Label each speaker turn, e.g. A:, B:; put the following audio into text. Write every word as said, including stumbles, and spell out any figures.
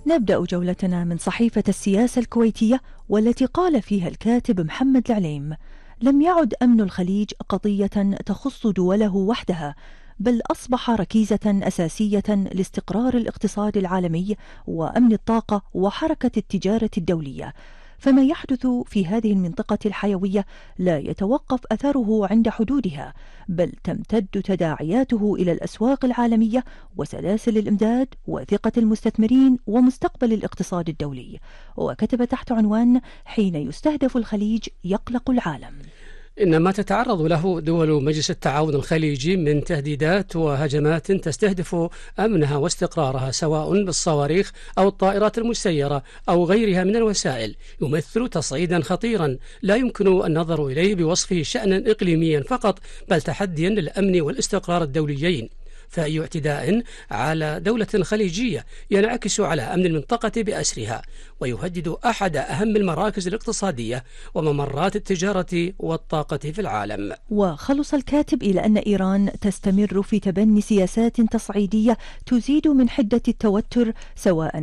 A: نبدأ جولتنا من صحيفة السياسة الكويتية، والتي قال فيها الكاتب محمد العليم: لم يعد أمن الخليج قضية تخص دوله وحدها، بل أصبح ركيزة أساسية لاستقرار الاقتصاد العالمي وأمن الطاقة وحركة التجارة الدولية. فما يحدث في هذه المنطقة الحيوية لا يتوقف أثره عند حدودها، بل تمتد تداعياته إلى الأسواق العالمية وسلاسل الإمداد وثقة المستثمرين ومستقبل الاقتصاد الدولي. وكتب تحت عنوان: حين يستهدف الخليج يقلق العالم.
B: إن ما تتعرض له دول مجلس التعاون الخليجي من تهديدات وهجمات تستهدف أمنها واستقرارها، سواء بالصواريخ أو الطائرات المسيرة أو غيرها من الوسائل، يمثل تصعيدا خطيرا لا يمكن النظر إليه بوصفه شأنا إقليميا فقط، بل تحديا للأمن والاستقرار الدوليين. فأي اعتداء على دولة خليجية ينعكس على أمن المنطقة بأسرها، ويهدد أحد أهم المراكز الاقتصادية وممرات التجارة والطاقة في العالم.
A: وخلص الكاتب إلى أن إيران تستمر في تبني سياسات تصعيدية تزيد من حدة التوتر، سواء